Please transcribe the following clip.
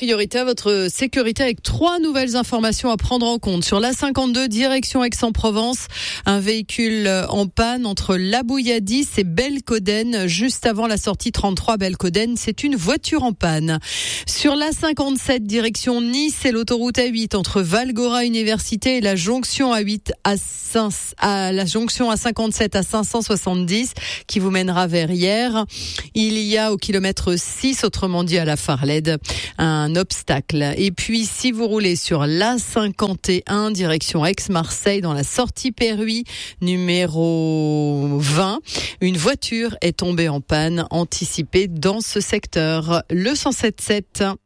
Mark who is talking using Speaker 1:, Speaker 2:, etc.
Speaker 1: priorité à votre sécurité avec 3 nouvelles informations à prendre en compte. Sur l'A52, direction Aix-en-Provence, un véhicule en panne entre La Bouilladis et Belcoden, juste avant la sortie 33 Belcoden. C'est une voiture en panne. Sur l'A57, direction Nice et l'autoroute A8 entre Valgora Université et la jonction A8 à la jonction A57 à 570 qui vous mènera vers hier. Il y a au kilomètre 6, autrement dit à la Farled, un obstacle. Et puis si vous roulez sur l'A51 direction Aix-Marseille dans la sortie Perruy numéro 20, une voiture est tombée en panne anticipée dans ce secteur. Le 107.7.